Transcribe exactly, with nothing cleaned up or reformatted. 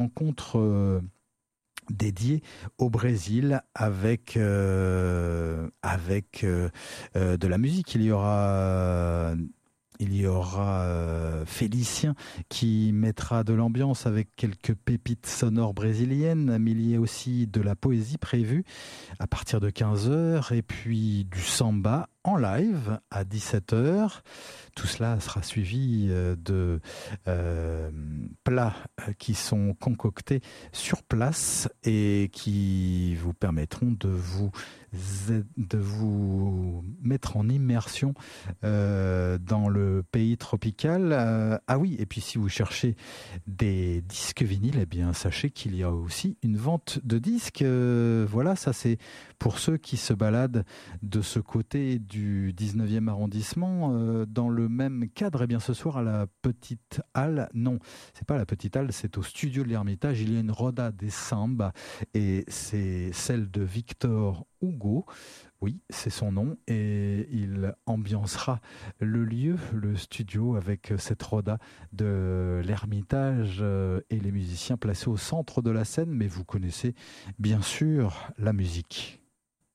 rencontre euh, dédiée au Brésil avec euh, avec euh, euh, de la musique. Il y aura il y aura euh, Félicien qui mettra de l'ambiance avec quelques pépites sonores brésiliennes, mais il y a aussi de la poésie prévue à partir de quinze heures et puis du samba en live à dix-sept heures. Tout cela sera suivi euh, de euh, plats qui sont concoctés sur place et qui vous permettront de vous, de vous mettre en immersion euh, dans le pays tropical. Euh, ah oui, et puis si vous cherchez des disques vinyles, eh bien sachez qu'il y a aussi une vente de disques. Euh, voilà, ça c'est pour ceux qui se baladent de ce côté du dix-neuvième arrondissement. Euh, dans le même cadre, eh bien ce soir à la Petite Halle, non, c'est pas la Petite Halle, c'est au studio de l'Ermitage, il y a une Roda des Samba et c'est celle de Victor Hugo. Oui, c'est son nom et il ambiancera le lieu, le studio avec cette Roda de l'Ermitage et les musiciens placés au centre de la scène, mais vous connaissez bien sûr la musique.